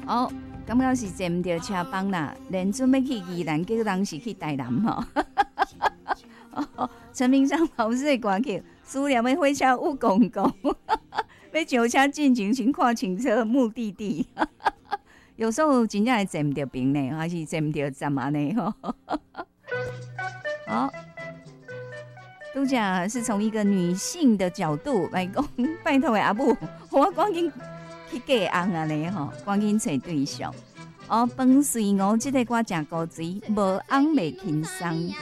哦，感觉是坐唔到车帮啦，连准备去宜兰，结果当时去台南吼。陈明章老师的歌曲，思念的火车有公公，要上车进前先看清楚目的地。有时候真正会坐唔到边呢，还是坐唔到站安尼吼。好，都讲是从一个女性的角度来讲，拜托的阿母，我赶紧去嫁翁安尼吼，赶紧找对象。哦，饭水哦，这个歌真高水，无翁袂轻松。